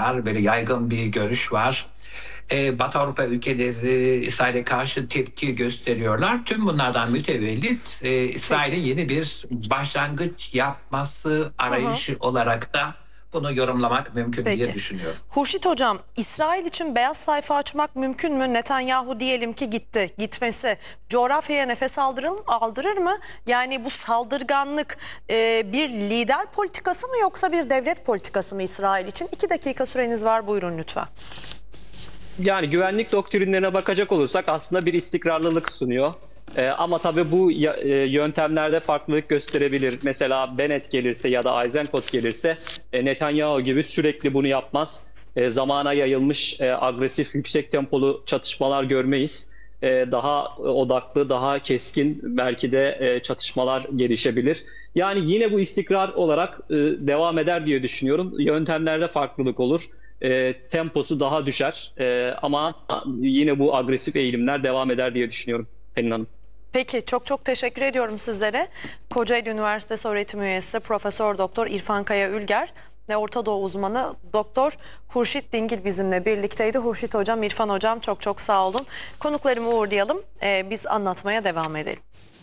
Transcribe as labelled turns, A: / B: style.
A: var, böyle yaygın bir görüş var. Batı Avrupa ülkeleri İsrail'e karşı tepki gösteriyorlar. Tüm bunlardan mütevellit
B: Peki.
A: İsrail'in yeni bir başlangıç yapması
B: Hı hı.
A: arayışı olarak da bunu yorumlamak mümkün diye
B: Peki.
A: düşünüyorum.
B: Hurşit Hocam, İsrail için beyaz sayfa açmak mümkün mü? Netanyahu diyelim ki gitti. Gitmesi coğrafyaya nefes aldırır mı? Yani bu saldırganlık bir lider politikası mı yoksa bir devlet politikası mı İsrail için? 2 dakika süreniz var, buyurun lütfen.
C: Yani güvenlik doktrinlerine bakacak olursak aslında bir istikrarlılık sunuyor. Ama tabii bu yöntemlerde farklılık gösterebilir. Mesela Bennett gelirse ya da Eisenkot gelirse Netanyahu gibi sürekli bunu yapmaz. Zamana yayılmış agresif, yüksek tempolu çatışmalar görmeyiz. Daha odaklı, daha keskin belki de çatışmalar gelişebilir. Yani yine bu istikrar olarak devam eder diye düşünüyorum. Yöntemlerde farklılık olur. Temposu daha düşer. Ama yine bu agresif eğilimler devam eder diye düşünüyorum Pelin Hanım.
B: Peki, çok teşekkür ediyorum sizlere. Kocaeli Üniversitesi öğretim üyesi Profesör Doktor İrfan Kaya Ülger ve Orta Doğu uzmanı Doktor Hurşit Dingil bizimle birlikteydi. Hurşit Hocam, İrfan Hocam çok sağ olun. Konuklarımı uğurlayalım. Biz anlatmaya devam edelim.